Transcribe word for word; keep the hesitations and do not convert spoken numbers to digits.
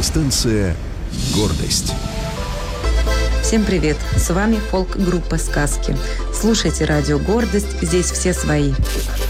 Радиостанция «Гордость». Всем привет! С вами фолк-группа «Сказки». Слушайте радио «Гордость». Здесь все свои.